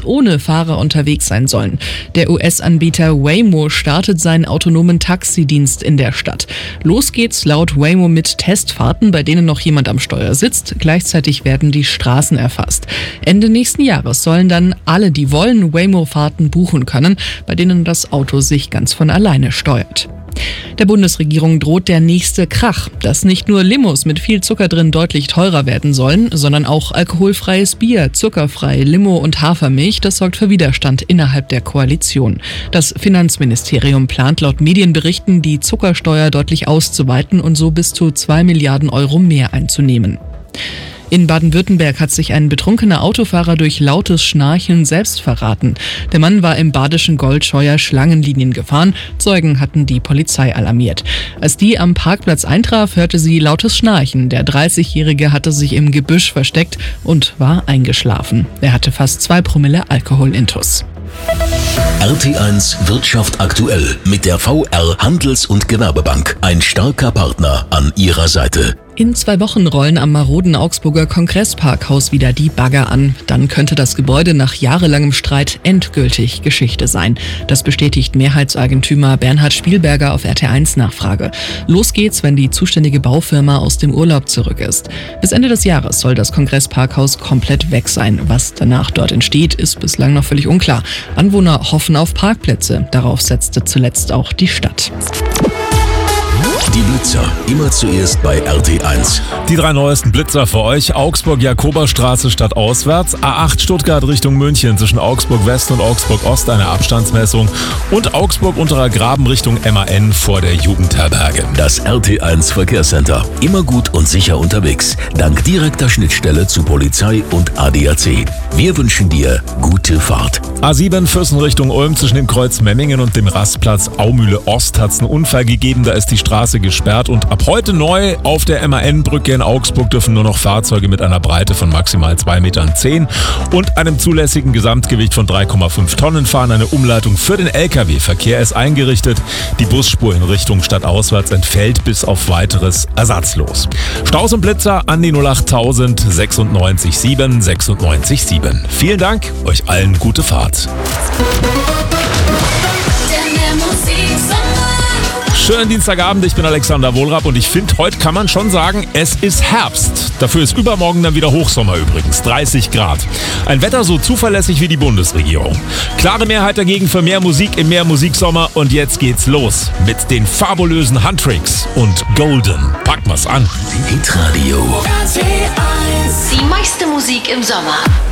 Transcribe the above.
ganz ohne Fahrer unterwegs sein sollen. Der US-Anbieter Waymo startet seinen autonomen Taxidienst in der Stadt. Los geht's laut Waymo mit Testfahrten, bei denen noch jemand am Steuer sitzt. Gleichzeitig werden die Straßen erfasst. Ende nächsten Jahres sollen dann alle, die wollen, Waymo-Fahrten buchen können, bei denen das Auto sich ganz von alleine steuert. Der Bundesregierung droht der nächste Krach, dass nicht nur Limos mit viel Zucker drin deutlich teurer werden sollen, sondern auch alkoholfreies Bier, zuckerfrei, Limo und Hafermilch, das sorgt für Widerstand innerhalb der Koalition. Das Finanzministerium plant laut Medienberichten, die Zuckersteuer deutlich auszuweiten und so bis zu 2 Milliarden Euro mehr einzunehmen. In Baden-Württemberg hat sich ein betrunkener Autofahrer durch lautes Schnarchen selbst verraten. Der Mann war im badischen Goldscheuer Schlangenlinien gefahren. Zeugen hatten die Polizei alarmiert. Als die am Parkplatz eintraf, hörte sie lautes Schnarchen. Der 30-Jährige hatte sich im Gebüsch versteckt und war eingeschlafen. Er hatte fast 2 Promille Alkoholintus. RT1 Wirtschaft aktuell mit der VR Handels- und Gewerbebank. Ein starker Partner an Ihrer Seite. In 2 Wochen rollen am maroden Augsburger Kongressparkhaus wieder die Bagger an. Dann könnte das Gebäude nach jahrelangem Streit endgültig Geschichte sein. Das bestätigt Mehrheitseigentümer Bernhard Spielberger auf RT1 Nachfrage. Los geht's, wenn die zuständige Baufirma aus dem Urlaub zurück ist. Bis Ende des Jahres soll das Kongressparkhaus komplett weg sein. Was danach dort entsteht, ist bislang noch völlig unklar. Anwohner hoffen auf Parkplätze. Darauf setzte zuletzt auch die Stadt. Die Blitzer, immer zuerst bei RT1. Die 3 neuesten Blitzer für euch. Augsburg-Jakoberstraße stadtauswärts, A8 Stuttgart Richtung München zwischen Augsburg West und Augsburg Ost eine Abstandsmessung und Augsburg Unterer Graben Richtung MAN vor der Jugendherberge. Das RT1 Verkehrscenter. Immer gut und sicher unterwegs. Dank direkter Schnittstelle zu Polizei und ADAC. Wir wünschen dir gute Fahrt. A7 Füssen Richtung Ulm zwischen dem Kreuz Memmingen und dem Rastplatz Aumühle Ost hat es einen Unfall gegeben. Da ist die Straße gesperrt und ab heute neu auf der MAN-Brücke in Augsburg dürfen nur noch Fahrzeuge mit einer Breite von maximal 2,10 Metern und einem zulässigen Gesamtgewicht von 3,5 Tonnen fahren. Eine Umleitung für den Lkw-Verkehr ist eingerichtet. Die Busspur in Richtung stadtauswärts entfällt bis auf weiteres ersatzlos. Staus und Blitzer an die 08000 96 7 96 7. Vielen Dank, euch allen gute Fahrt. Schönen Dienstagabend, ich bin Alexander Wohlrab und ich finde, heute kann man schon sagen, es ist Herbst. Dafür ist übermorgen dann wieder Hochsommer übrigens, 30 Grad. Ein Wetter so zuverlässig wie die Bundesregierung. Klare Mehrheit dagegen für mehr Musik im Mehrmusiksommer und jetzt geht's los mit den fabulösen Huntrix und Golden. Packen wir's an. Hitradio. Die meiste Musik im Sommer.